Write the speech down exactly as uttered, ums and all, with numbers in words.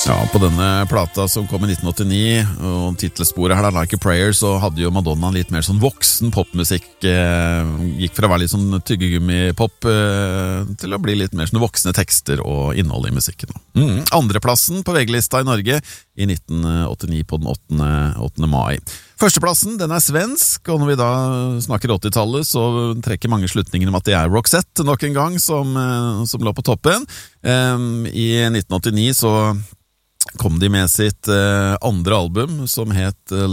Ja, på denne plata som kom i nitten åttini, og titelsporet her, Like a Prayer, så hadde jo Madonna litt mer sånn voksen popmusikk. Eh, gikk fra å være litt sånn tyggegummipop eh, til å bli litt mer sånn voksne tekster og innhold i musikken. Mm. Andreplassen på V G-lista i Norge i nitten åttini på den åttende mai. Førsteplassen, den er svensk, og når vi da snakker åttitallet, så trekker mange slutninger om at det er Roxette nok en gang som, som lå på toppen. Um, I nitten åttini så kom de med sitt uh, andre album, som het